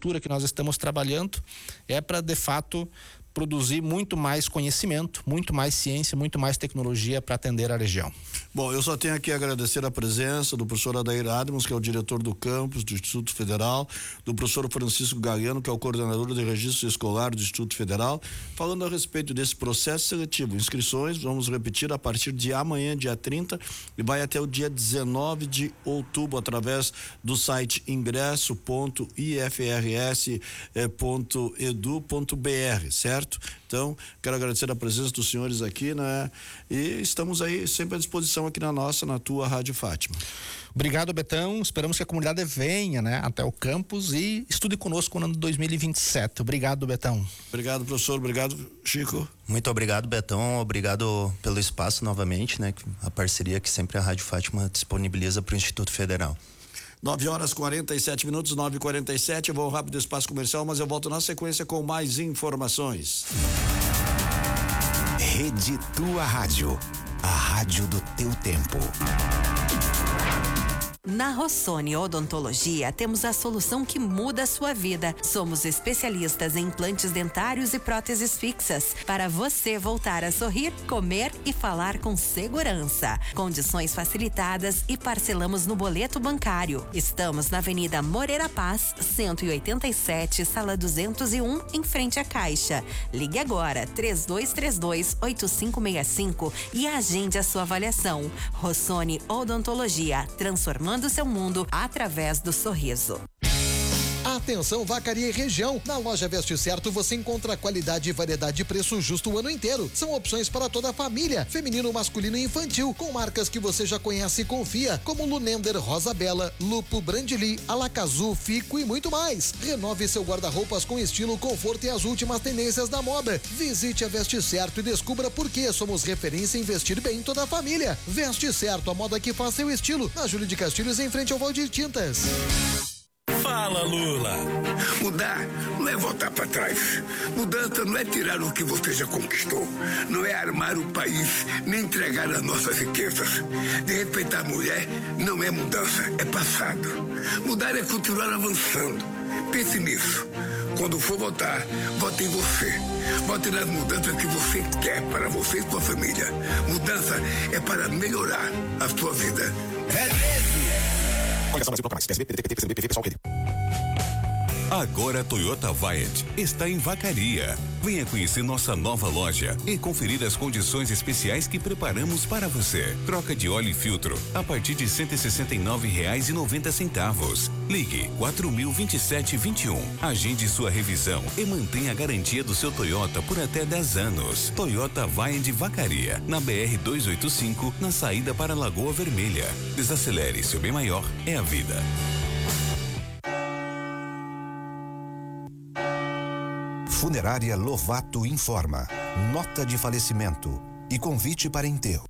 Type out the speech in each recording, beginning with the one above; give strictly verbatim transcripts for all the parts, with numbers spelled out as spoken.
estrutura que nós estamos trabalhando é para, de fato, produzir muito mais conhecimento, muito mais ciência, muito mais tecnologia para atender a região. Bom, eu só tenho aqui a agradecer a presença do professor Adair Adams, que é o diretor do campus do Instituto Federal, do professor Francisco Galeano, que é o coordenador de registro escolar do Instituto Federal, falando a respeito desse processo seletivo. Inscrições, vamos repetir, a partir de amanhã, dia trinta, e vai até o dia dezenove de outubro, através do site ingresso ponto i f r s ponto e d u ponto b r, certo? Então, quero agradecer a presença dos senhores aqui, né? E estamos aí sempre à disposição aqui na nossa, na tua Rádio Fátima. Obrigado, Betão. Esperamos que a comunidade venha, né, até o campus e estude conosco no ano dois mil e vinte e sete. Obrigado, Betão. Obrigado, professor. Obrigado, Chico. Muito obrigado, Betão. Obrigado pelo espaço novamente, né? A parceria que sempre a Rádio Fátima disponibiliza para o Instituto Federal. nove horas e quarenta e sete minutos, nove e quarenta e sete. Eu vou rápido espaço comercial, mas eu volto na sequência com mais informações. Rede Tua Rádio, a rádio do teu tempo. Na Rossoni Odontologia temos a solução que muda a sua vida. Somos especialistas em implantes dentários e próteses fixas para você voltar a sorrir, comer e falar com segurança. Condições facilitadas e parcelamos no boleto bancário. Estamos na Avenida Moreira Paz, cento e oitenta e sete, sala duzentos e um, em frente à Caixa. Ligue agora três dois três dois, oito cinco seis cinco e agende a sua avaliação. Rossoni Odontologia, transformando do seu mundo através do sorriso. Atenção, Vacaria e região. Na loja Veste Certo você encontra qualidade, variedade e preço justo o ano inteiro. São opções para toda a família, feminino, masculino e infantil, com marcas que você já conhece e confia, como Lunender, Rosa Bela, Lupo, Brandili, Alacazu, Fico e muito mais. Renove seu guarda-roupas com estilo, conforto e as últimas tendências da moda. Visite a Veste Certo e descubra por que somos referência em vestir bem toda a família. Veste Certo, a moda que faz seu estilo. Na Júlio de Castilhos, em frente ao Valdir Tintas. Fala, Lula. Mudar não é voltar para trás. Mudança não é tirar o que você já conquistou. Não é armar o país, nem entregar as nossas riquezas. De respeitar a mulher não é mudança, é passado. Mudar é continuar avançando. Pense nisso. Quando for votar, vote em você. Vote nas mudanças que você quer para você e sua família. Mudança é para melhorar a sua vida. É mesmo. Agora a Toyota Viant está em Vacaria. Venha conhecer nossa nova loja e conferir as condições especiais que preparamos para você. Troca de óleo e filtro a partir de cento e sessenta e nove reais e noventa centavos. Ligue quatro mil vinte e sete vinte e um. Agende sua revisão e mantenha a garantia do seu Toyota por até dez anos. Toyota Viant Vacaria, na B R duzentos e oitenta e cinco, na saída para Lagoa Vermelha. Desacelere, seu bem maior é a vida. Funerária Lovato informa. Nota de falecimento e convite para enterro.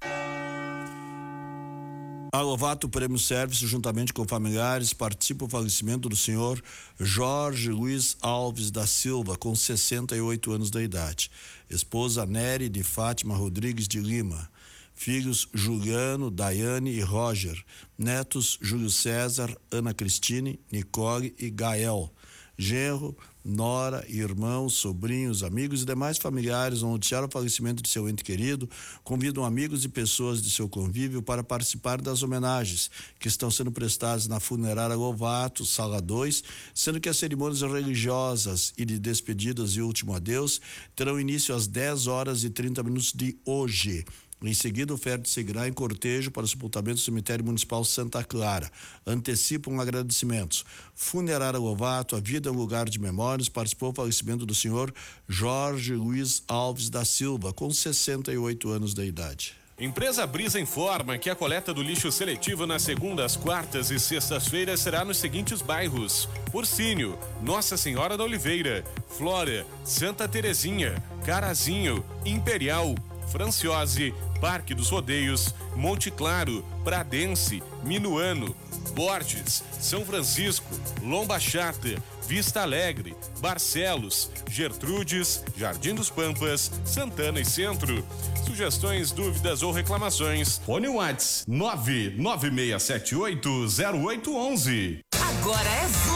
A Lovato Prêmio Service, juntamente com familiares, participa do falecimento do senhor Jorge Luiz Alves da Silva, com sessenta e oito anos de idade. Esposa Nery de Fátima Rodrigues de Lima. Filhos Juliano, Daiane e Roger. Netos Júlio César, Ana Cristine, Nicole e Gael. Genro, nora, irmãos, sobrinhos, amigos e demais familiares ao noticiar o falecimento de seu ente querido, convidam amigos e pessoas de seu convívio para participar das homenagens que estão sendo prestadas na Funerária Lovato, Sala dois, sendo que as cerimônias religiosas e de despedidas e último adeus terão início às dez horas e trinta minutos de hoje. Em seguida, o féretro seguirá em cortejo para o sepultamento do cemitério municipal Santa Clara. Antecipam agradecimentos. Funerária Lovato, a vida é um lugar de memórias, participou do falecimento do senhor Jorge Luiz Alves da Silva, com sessenta e oito anos de idade. Empresa Brisa informa que a coleta do lixo seletivo nas segundas, quartas e sextas-feiras será nos seguintes bairros: Ursínio, Nossa Senhora da Oliveira, Flora, Santa Terezinha, Carazinho, Imperial, Franciose, Parque dos Rodeios, Monte Claro, Pradense, Minuano, Borges, São Francisco, Lomba Chata, Vista Alegre, Barcelos, Gertrudes, Jardim dos Pampas, Santana e Centro. Sugestões, dúvidas ou reclamações? Fone WhatsApp nove nove seis sete oito zero oito um um. Agora é Zuco vinte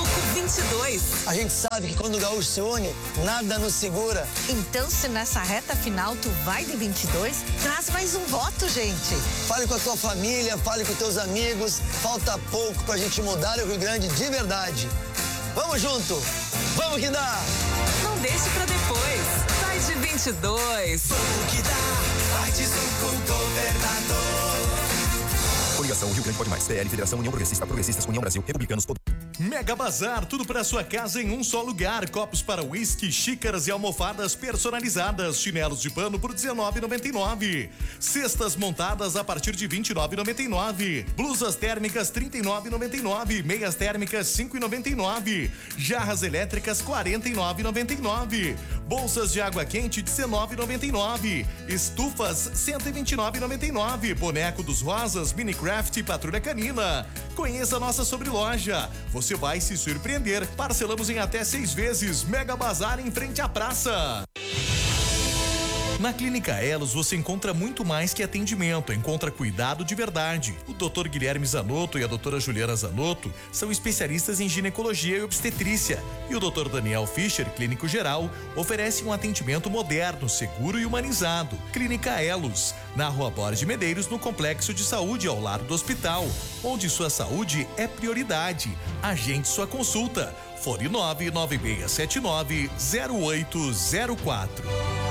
vinte e dois. A gente sabe que quando o gaúcho se une, nada nos segura. Então, se nessa reta final tu vai de vinte e dois, traz mais um voto, gente. Fale com a tua família, fale com teus amigos. Falta pouco pra gente mudar o Rio Grande de verdade. Vamos junto! Vamos que dá! Não deixe pra depois. Vai de vinte e dois. Vamos que dá, vai de com o governador. Coligação Rio Grande Pode Mais. P L, Federação União Progressista, Progressistas, União Brasil, Republicanos. Mega Bazar, tudo para sua casa em um só lugar. Copos para uísque, xícaras e almofadas personalizadas. Chinelos de pano por dezenove reais e noventa e nove centavos. Cestas montadas a partir de vinte e nove reais e noventa e nove centavos. Blusas térmicas trinta e nove reais e noventa e nove centavos. Meias térmicas cinco reais e noventa e nove centavos. Jarras elétricas quarenta e nove reais e noventa e nove centavos. Bolsas de água quente dezenove reais e noventa e nove centavos. Estufas cento e vinte e nove reais e noventa e nove centavos. Boneco dos Rosas, Minecraft e Patrulha Canina. Conheça a nossa sobreloja. Você vai se surpreender. Parcelamos em até seis vezes. Mega Bazar em frente à praça. Na Clínica Elos você encontra muito mais que atendimento, encontra cuidado de verdade. O doutor Guilherme Zanotto e a doutora Juliana Zanotto são especialistas em ginecologia e obstetrícia. E o doutor Daniel Fischer, clínico geral, oferece um atendimento moderno, seguro e humanizado. Clínica Elos, na Rua Borges de Medeiros, no Complexo de Saúde, ao lado do hospital, onde sua saúde é prioridade. Agende sua consulta. Fone nove nove seis sete nove zero oito zero quatro.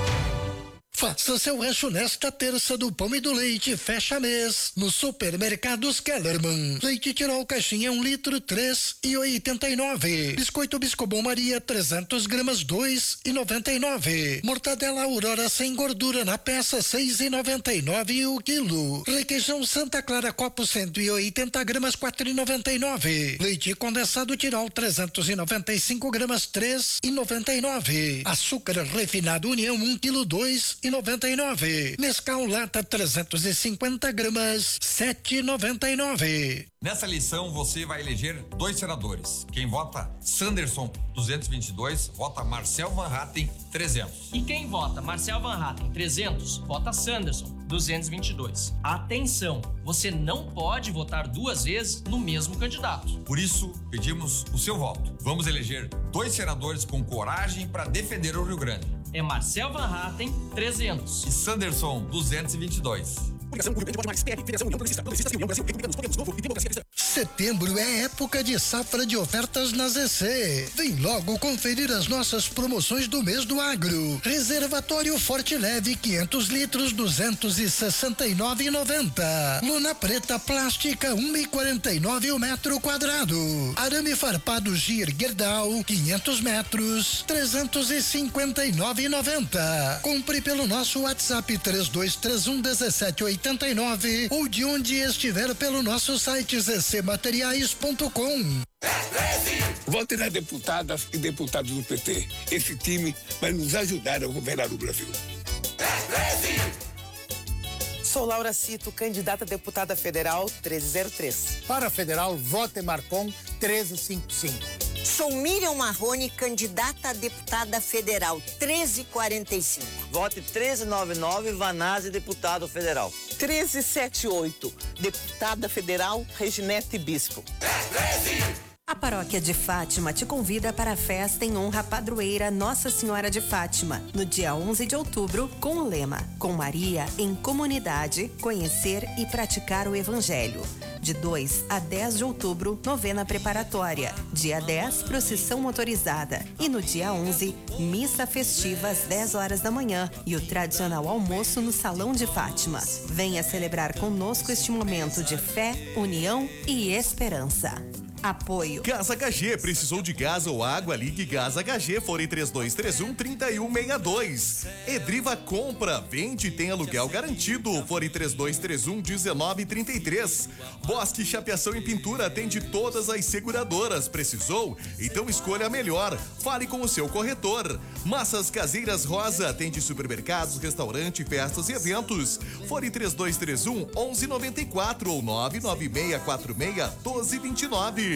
Faça seu rancho nesta terça do pão e do leite, fecha mês, no Supermercados Kellerman. Leite Tirol caixinha um litro, três e oitenta e nove. Biscoito Biscobon Maria, trezentos gramas, dois e noventa e nove. Mortadela Aurora sem gordura na peça, seis e noventa e nove o quilo. Requeijão Santa Clara copo cento e oitenta gramas, quatro e noventa e nove. Leite condensado Tirol, trezentos e noventa e cinco gramas, três e noventa e nove. Açúcar refinado União, um quilo, dois e noventa e nove. Nescau lata trezentos e cinquenta gramas, sete e noventa e nove. Nessa eleição você vai eleger dois senadores. Quem vota Sanderson duzentos e vinte e dois, vota Marcel Van Hatten trezentos. E quem vota Marcel Van Hatten trezentos, vota Sanderson duzentos e vinte e dois. Atenção, você não pode votar duas vezes no mesmo candidato. Por isso, pedimos o seu voto. Vamos eleger dois senadores com coragem para defender o Rio Grande. É Marcel Van Hatten trezentos e Sanderson duzentos e vinte e dois. Setembro é época de safra de ofertas na Z C. Vem logo conferir as nossas promoções do mês do agro. Reservatório Forte Leve quinhentos litros, duzentos e sessenta e nove reais e noventa centavos. Lona preta plástica um e quarenta e nove o metro quadrado. Arame farpado Gir Gerdau quinhentos metros, trezentos e cinquenta e nove reais e noventa centavos. Compre pelo nosso WhatsApp três dois três um um sete oito nove ou de onde estiver pelo nosso site z c materiais ponto com. Vote nas deputadas e deputados do P T. Esse time vai nos ajudar a governar o Brasil. Sou Laura Cito, candidata a deputada federal treze zero três. Para federal, vote Marcon treze cinquenta e cinco. Sou Miriam Marrone, candidata a deputada federal treze quarenta e cinco. Vote treze noventa e nove, Vanazzi, deputado federal. treze setenta e oito, deputada federal Reginete Bispo. A Paróquia de Fátima te convida para a festa em honra à padroeira Nossa Senhora de Fátima, no dia onze de outubro, com o lema Com Maria em Comunidade, Conhecer e Praticar o Evangelho. De dois a dez de outubro, novena preparatória. Dia dez, procissão motorizada. E no dia onze, missa festiva às dez horas da manhã e o tradicional almoço no Salão de Fátima. Venha celebrar conosco este momento de fé, união e esperança. Apoio. Gás H G, precisou de gás ou água? Ligue Gás H G, fone três dois três um, três um seis dois. Edriva compra, vende e tem aluguel garantido, fone três dois três um, dezenove trinta e três. Bosque Chapeação e Pintura atende todas as seguradoras. Precisou? Então escolha a melhor. Fale com o seu corretor. Massas Caseiras Rosa atende supermercados, restaurante, festas e eventos. Fone três dois três um, onze noventa e quatro ou nove nove seis quatro seis, doze vinte e nove.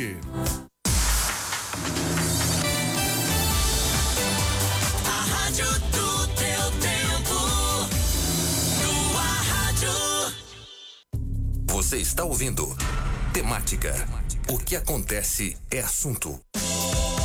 A rádio do teu tempo. Tua rádio. Você está ouvindo Temática. O que acontece é assunto.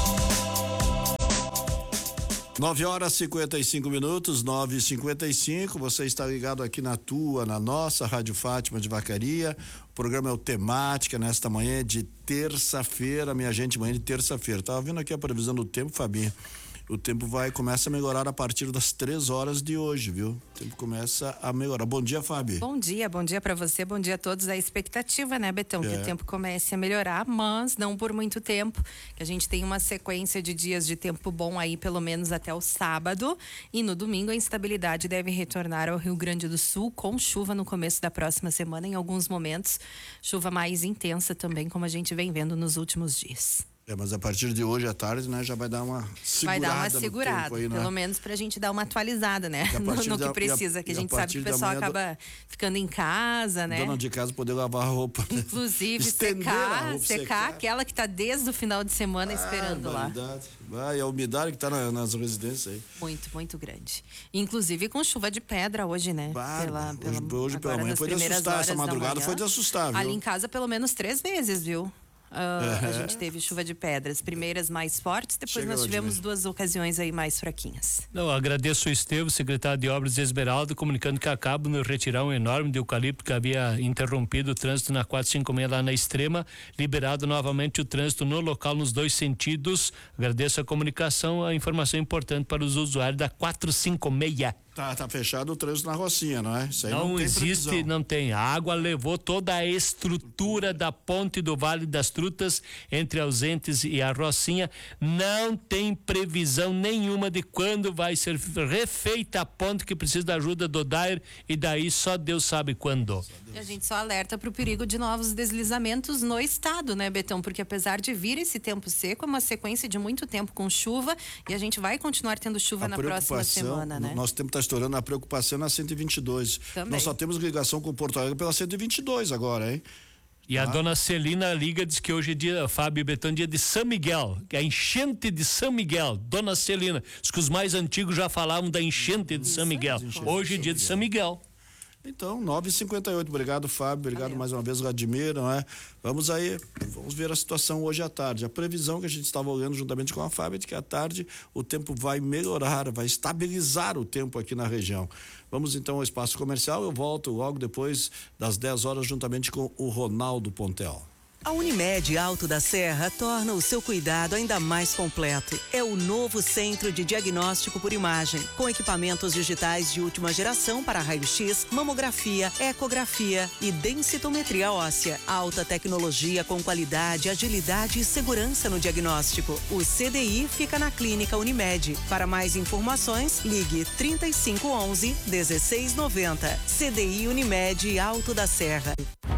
nove horas e cinquenta e cinco minutos, nove e cinquenta e cinco. Você está ligado aqui na tua, na nossa Rádio Fátima de Vacaria. O programa é o Temática nesta manhã de terça-feira, minha gente, manhã de terça-feira. Tava vendo aqui a previsão do tempo, Fabinho. O tempo vai começa a melhorar a partir das três horas de hoje, viu? O tempo começa a melhorar. Bom dia, Fábio. Bom dia, bom dia para você, bom dia a todos. A expectativa, né, Betão, é. que o tempo comece a melhorar, mas não por muito tempo. Que a gente tem uma sequência de dias de tempo bom aí, pelo menos até o sábado. E no domingo a instabilidade deve retornar ao Rio Grande do Sul, com chuva no começo da próxima semana, em alguns momentos. Chuva mais intensa também, como a gente vem vendo nos últimos dias. É, mas a partir de hoje à tarde, né, já vai dar uma segurada. Vai dar uma segurada, aí, pelo né? menos pra gente dar uma atualizada, né? No, no que precisa, que a gente sabe que o pessoal acaba do... ficando em casa, né? Dona de casa poder lavar a roupa. Inclusive, secar, roupa, secar, secar aquela que tá desde o final de semana ah, esperando lá. Vai, a umidade que tá na, nas residências aí. Muito, muito grande. Inclusive com chuva de pedra hoje, né? Bah, pela, hoje, pela, hoje pela manhã foi de assustar, essa madrugada foi de assustar, viu? Ali em casa pelo menos três vezes, viu? Uh, é. A gente teve chuva de pedras, primeiras mais fortes, depois Chega nós tivemos duas ocasiões aí mais fraquinhas. Não, agradeço o Estevam, secretário de Obras de Esmeralda, comunicando que acabam de retirar um enorme de eucalipto que havia interrompido o trânsito na quatrocentos e cinquenta e seis lá na Extrema, liberado novamente o trânsito no local nos dois sentidos. Agradeço a comunicação, a informação importante para os usuários da quatrocentos e cinquenta e seis. Tá, tá fechado o trânsito na Rocinha, não é? Isso aí não, não tem existe, previsão. Não tem. A água levou toda a estrutura da ponte do Vale das Trutas entre Ausentes e a Rocinha. Não tem previsão nenhuma de quando vai ser refeita a ponte, que precisa da ajuda do Dair, e daí só Deus sabe quando. E a gente só alerta para o perigo de novos deslizamentos no estado, né, Betão? Porque apesar de vir esse tempo seco, é uma sequência de muito tempo com chuva, e a gente vai continuar tendo chuva a na próxima semana, né? Nosso tempo está estourando, a preocupação na cento e vinte e dois. Também. Nós só temos ligação com Porto Alegre pela cento e vinte e dois agora, hein? E a ah. dona Celina liga, diz que hoje é dia, Fábio Betão, dia de São Miguel, que é a enchente de São Miguel. Dona Celina, diz que os mais antigos já falavam da enchente de São Miguel. Hoje é dia de São Miguel. Então, nove e cinquenta e oito, obrigado, Fábio, obrigado Valeu. mais uma vez, Vladimir, não é? Vamos aí, vamos ver a situação hoje à tarde. A previsão que a gente estava olhando juntamente com a Fábio é de que à tarde o tempo vai melhorar, vai estabilizar o tempo aqui na região. Vamos então ao espaço comercial, eu volto logo depois das dez horas juntamente com o Ronaldo Pontel. A Unimed Alto da Serra torna o seu cuidado ainda mais completo. É o novo centro de diagnóstico por imagem, com equipamentos digitais de última geração para raio-x, mamografia, ecografia e densitometria óssea. Alta tecnologia com qualidade, agilidade e segurança no diagnóstico. O C D I fica na Clínica Unimed. Para mais informações, ligue trinta e cinco onze, dezesseis noventa. C D I Unimed Alto da Serra.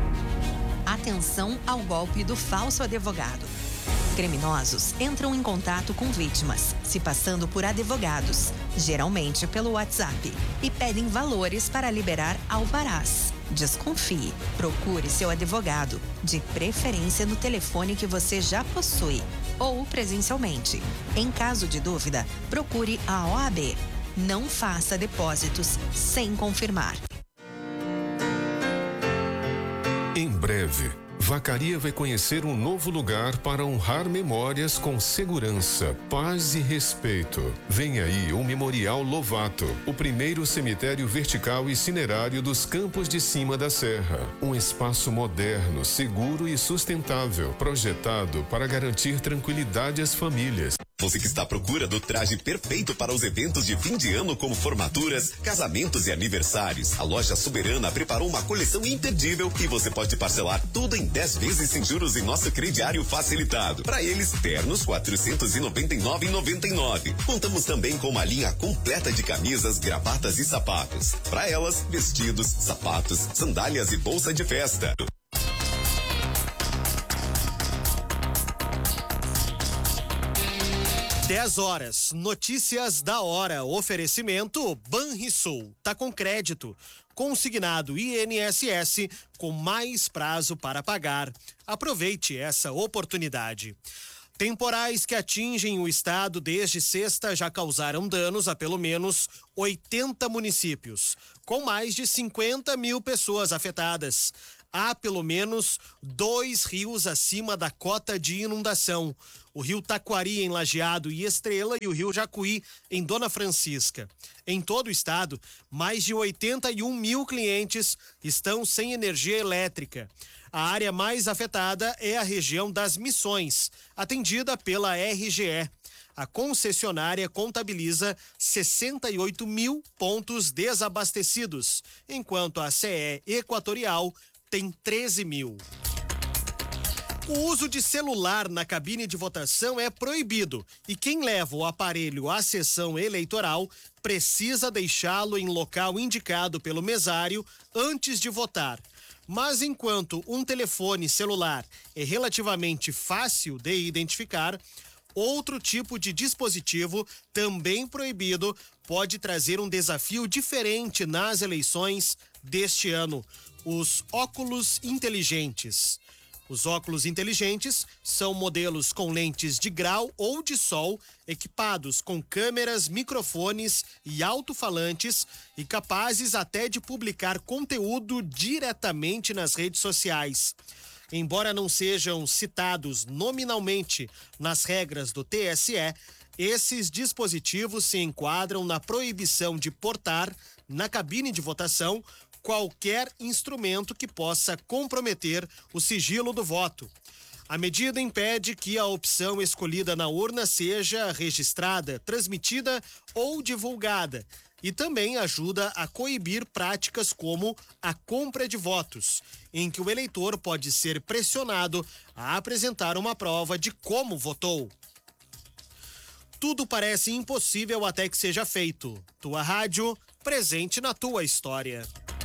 Atenção ao golpe do falso advogado. Criminosos entram em contato com vítimas, se passando por advogados, geralmente pelo WhatsApp, e pedem valores para liberar alvarás. Desconfie. Procure seu advogado, de preferência no telefone que você já possui, ou presencialmente. Em caso de dúvida, procure a O A B. Não faça depósitos sem confirmar. Em breve, Vacaria vai conhecer um novo lugar para honrar memórias com segurança, paz e respeito. Vem aí o Memorial Lovato, o primeiro cemitério vertical e cinerário dos Campos de Cima da Serra. Um espaço moderno, seguro e sustentável, projetado para garantir tranquilidade às famílias. Você que está à procura do traje perfeito para os eventos de fim de ano, como formaturas, casamentos e aniversários, a loja Soberana preparou uma coleção imperdível e você pode parcelar tudo em dez vezes sem juros em nosso crediário facilitado. Para eles, ternos quatrocentos e noventa e nove reais e noventa e nove centavos. Contamos também com uma linha completa de camisas, gravatas e sapatos. Para elas, vestidos, sapatos, sandálias e bolsa de festa. dez horas, notícias da hora, oferecimento Banrisul, tá com crédito, consignado I N S S com mais prazo para pagar. Aproveite essa oportunidade. Temporais que atingem o estado desde sexta já causaram danos a pelo menos oitenta municípios, com mais de cinquenta mil pessoas afetadas. há pelo menos dois rios acima da cota de inundação. O rio Taquari, em Lajeado e Estrela, e o rio Jacuí, em Dona Francisca. Em todo o estado, mais de oitenta e um mil clientes estão sem energia elétrica. A área mais afetada é a região das Missões, atendida pela R G E. A concessionária contabiliza sessenta e oito mil pontos desabastecidos, enquanto a C E Equatorial tem treze mil. O uso de celular na cabine de votação é proibido e quem leva o aparelho à sessão eleitoral precisa deixá-lo em local indicado pelo mesário antes de votar. Mas enquanto um telefone celular é relativamente fácil de identificar, outro tipo de dispositivo, também proibido, pode trazer um desafio diferente nas eleições deste ano: os óculos inteligentes. Os óculos inteligentes são modelos com lentes de grau ou de sol, equipados com câmeras, microfones e alto-falantes e capazes até de publicar conteúdo diretamente nas redes sociais. Embora não sejam citados nominalmente nas regras do T S E, esses dispositivos se enquadram na proibição de portar, na cabine de votação, qualquer instrumento que possa comprometer o sigilo do voto. A medida impede que a opção escolhida na urna seja registrada, transmitida ou divulgada e também ajuda a coibir práticas como a compra de votos, em que o eleitor pode ser pressionado a apresentar uma prova de como votou. Tudo parece impossível até que seja feito. Tua rádio, presente na tua história.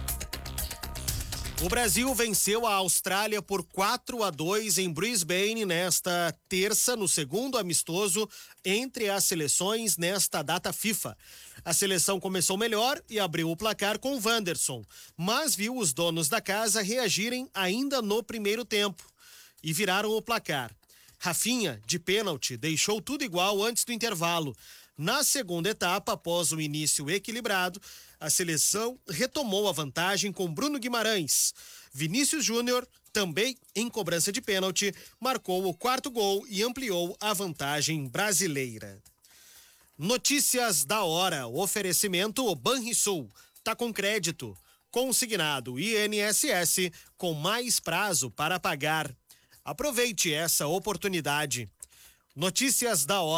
O Brasil venceu a Austrália por quatro a dois em Brisbane nesta terça, no segundo amistoso entre as seleções nesta data FIFA. A seleção começou melhor e abriu o placar com Wanderson, mas viu os donos da casa reagirem ainda no primeiro tempo e viraram o placar. Rafinha, de pênalti, deixou tudo igual antes do intervalo. Na segunda etapa, após o início equilibrado, a seleção retomou a vantagem com Bruno Guimarães. Vinícius Júnior, também em cobrança de pênalti, marcou o quarto gol e ampliou a vantagem brasileira. Notícias da hora. Oferecimento Banrisul. Tá com crédito. Consignado I N S S com mais prazo para pagar. Aproveite essa oportunidade. Notícias da hora.